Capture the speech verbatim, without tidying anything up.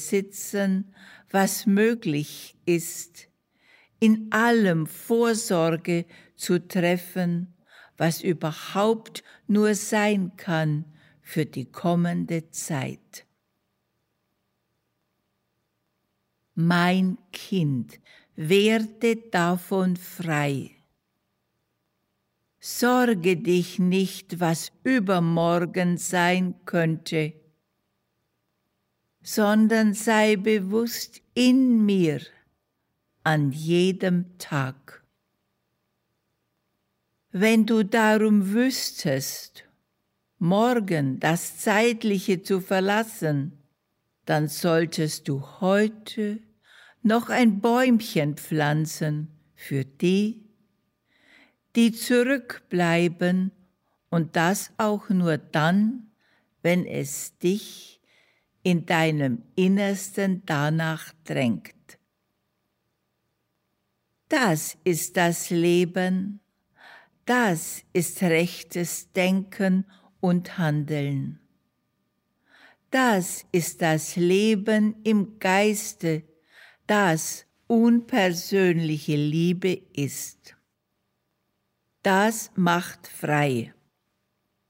besitzen, was möglich ist, in allem Vorsorge zu treffen, was überhaupt nur sein kann für die kommende Zeit. Mein Kind, werde davon frei. Sorge dich nicht, was übermorgen sein könnte, sondern sei bewusst in mir an jedem Tag. Wenn du darum wüsstest, morgen das Zeitliche zu verlassen, dann solltest du heute noch ein Bäumchen pflanzen für die, die zurückbleiben, und das auch nur dann, wenn es dich in deinem Innersten danach drängt. Das ist das Leben, das ist rechtes Denken und Handeln. Das ist das Leben im Geiste, das unpersönliche Liebe ist. Das macht frei.